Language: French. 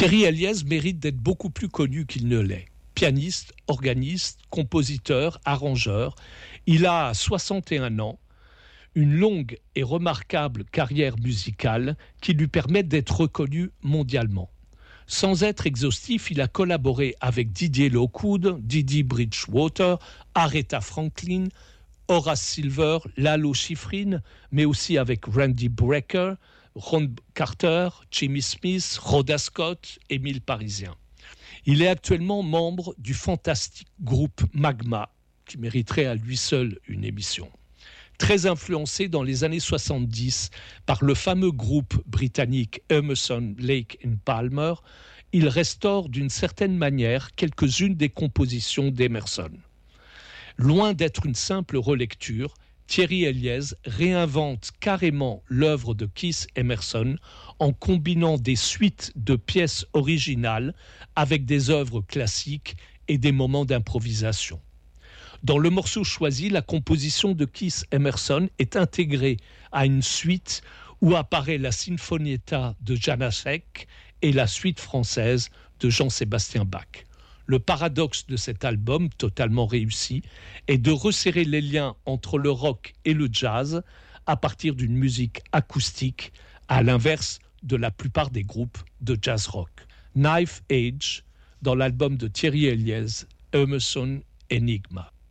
Thierry Héliez mérite d'être beaucoup plus connu qu'il ne l'est. Pianiste, organiste, compositeur, arrangeur, il a 61 ans, une longue et remarquable carrière musicale qui lui permet d'être reconnu mondialement. Sans être exhaustif, il a collaboré avec Didier Lockwood, Didi Bridgewater, Aretha Franklin, Horace Silver, Lalo Schifrin, mais aussi avec Randy Brecker, Ron Carter, Jimmy Smith, Rhoda Scott, Émile Parisien. Il est actuellement membre du fantastique groupe Magma, qui mériterait à lui seul une émission. Très influencé dans les années 70 par le fameux groupe britannique Emerson, Lake and Palmer, il restaure d'une certaine manière quelques-unes des compositions d'Emerson. Loin d'être une simple relecture, Thierry Héliez réinvente carrément l'œuvre de Keith Emerson en combinant des suites de pièces originales avec des œuvres classiques et des moments d'improvisation. Dans le morceau choisi, la composition de Keith Emerson est intégrée à une suite où apparaît la Sinfonietta de Janacek et la suite française de Jean-Sébastien Bach. Le paradoxe de cet album, totalement réussi, est de resserrer les liens entre le rock et le jazz à partir d'une musique acoustique, à l'inverse de la plupart des groupes de jazz rock. Knife Edge, dans l'album de Thierry Héliez, Emerson Enigma.